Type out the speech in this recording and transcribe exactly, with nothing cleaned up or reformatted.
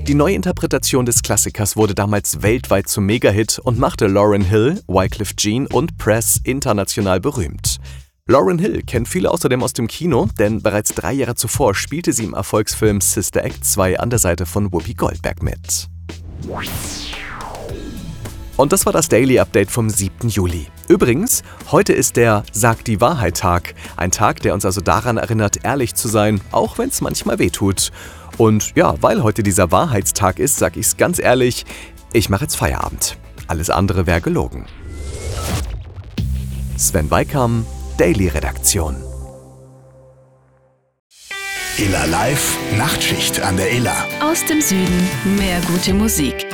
Die Neuinterpretation des Klassikers wurde damals weltweit zum Megahit und machte Lauryn Hill, Wyclef Jean und Press international berühmt. Lauryn Hill kennt viele außerdem aus dem Kino, denn bereits drei Jahre zuvor spielte sie im Erfolgsfilm Sister Act zwei an der Seite von Whoopi Goldberg mit. Und das war das Daily Update vom siebten Juli. Übrigens, heute ist der Sag-die-Wahrheit-Tag. Ein Tag, der uns also daran erinnert, ehrlich zu sein, auch wenn es manchmal wehtut. Und ja, weil heute dieser Wahrheitstag ist, sag ich's ganz ehrlich, ich mache jetzt Feierabend. Alles andere wäre gelogen. Sven Weikam, Daily Redaktion. Illa Live, Nachtschicht an der Illa. Aus dem Süden mehr gute Musik.